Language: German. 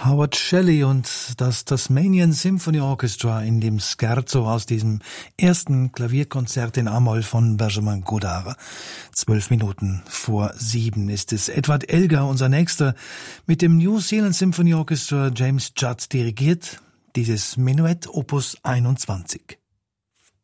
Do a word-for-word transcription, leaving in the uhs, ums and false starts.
Howard Shelley und das Tasmanian Symphony Orchestra in dem Scherzo aus diesem ersten Klavierkonzert in A-Moll von Benjamin Godard. Zwölf Minuten vor sieben ist es. Edward Elgar, unser Nächster, mit dem New Zealand Symphony Orchestra, James Judd dirigiert, dieses Menuett Opus einundzwanzig.